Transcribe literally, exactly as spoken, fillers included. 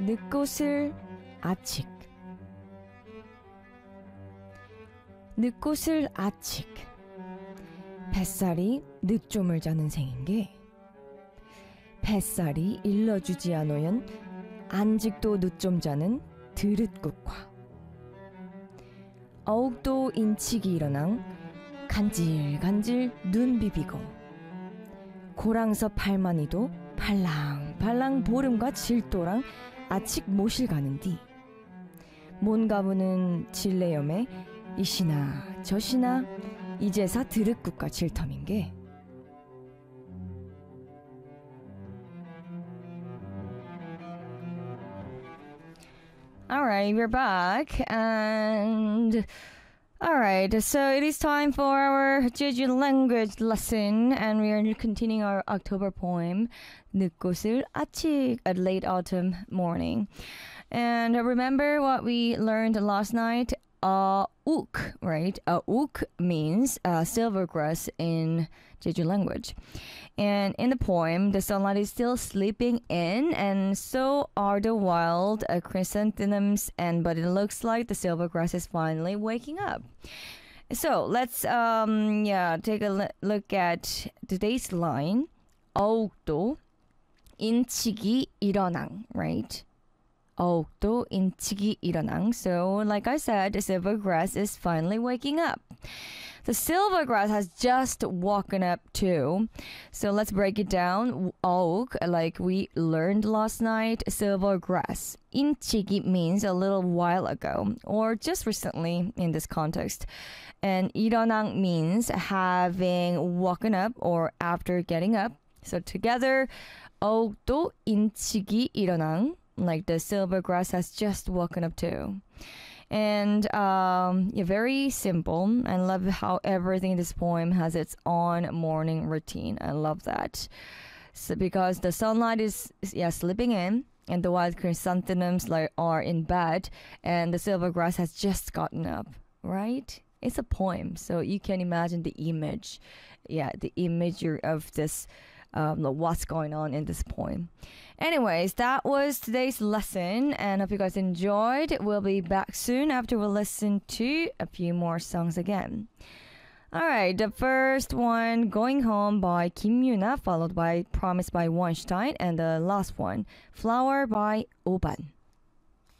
늦꽃을 아직 늦꽃을 아직 뱃살이 늦잠을 자는 생인게 뱃살이 일러주지 않으연 안직도 늦잠 자는 드릇국과 어욱도 인치기 일어난 간질간질 눈 비비고 고랑서 팔만이도 팔랑팔랑 보름과 질도랑 아직 모실 가는디 몬가부는 질레염에 이시나 저시나 이제사 드릇국과 질텀인게 Alright, we're back and alright, so it is time for our Jeju language lesson and we are continuing our October poem 늦꽃을 아직 at late autumn morning. And remember what we learned last night? Uh, uk, right? Uh, uk means uh, silver grass in Jeju language. And in the poem, the sunlight is still sleeping in, and so are the wild uh, chrysanthemums, and but it looks like the silver grass is finally waking up. So let's um yeah take a l- look at today's line. 어욱도 인치기 일어낭, right? 어욱도 인치기 일어낭. So like I said, the silver grass is finally waking up. The silver grass has just woken up too. So let's break it down. 어욱, like we learned last night, silver grass. 인치기 means a little while ago or just recently in this context. And 일어낭 means having woken up or after getting up. So together, 어욱도 인치기 일어낭, like the silver grass has just woken up too. And um, yeah, very simple. I love how everything in this poem has its own morning routine. I love that. So because the sunlight is yeah slipping in, and the wild chrysanthemums like are in bed, and the silver grass has just gotten up. Right? It's a poem, so you can imagine the image. Yeah, the imagery of this. Um, what's going on in this poem. Anyways, that was today's lesson and hope you guys enjoyed. We'll be back soon after we listen to a few more songs again. Alright, the first one, Going Home by Kim Yuna, followed by Promise by Weinstein, and the last one, Flower by Oban.